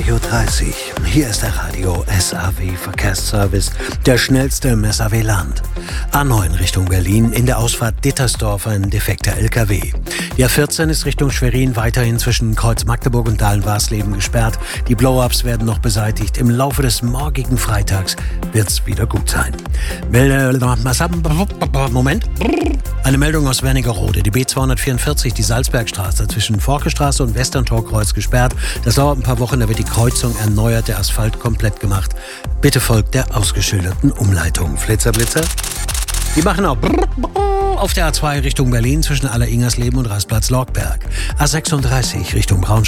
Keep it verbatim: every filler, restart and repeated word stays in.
zwanzig Uhr dreißig. Hier ist der Radio S A W Verkehrsservice, der schnellste im S A W-Land. A neun Richtung Berlin, in der Ausfahrt Dittersdorf ein defekter L K W. Die A vierzehn ist Richtung Schwerin weiterhin zwischen Kreuz Magdeburg und Dahlen-Warsleben gesperrt. Die Blow-ups werden noch beseitigt. Im Laufe des morgigen Freitags wird's wieder gut sein. Moment. Eine Meldung aus Wernigerode. Die B zweihundertvierundvierzig, die Salzbergstraße zwischen Forkestraße und Westerntorkreuz gesperrt. Das dauert ein paar Wochen, da wird die Kreuzung erneuert, der Asphalt komplett gemacht. Bitte folgt der ausgeschilderten Umleitung. Flitzer, Blitzer. Die machen auch auf der A zwei Richtung Berlin zwischen Aller-Ingersleben und Rastplatz Lorkberg. A sechsunddreißig Richtung Braunschweig.